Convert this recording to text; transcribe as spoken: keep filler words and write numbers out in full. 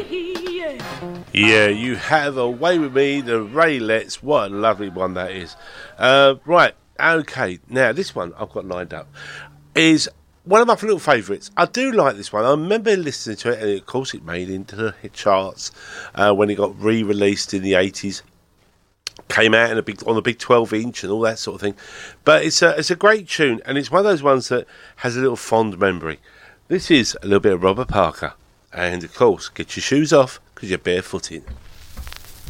Yeah, You Have a Way With Me, the Raelettes. What a lovely one that is. Uh, right, okay. Now, this one I've got lined up is one of my little favourites. I do like this one. I remember listening to it, and of course it made into the hit charts uh, when it got re-released in the eighties. Came out in a big on a big twelve inch and all that sort of thing. But it's a, it's a great tune, and it's one of those ones that has a little fond memory. This is a little bit of Robert Parker. And, of course, get your shoes off because you're barefooted.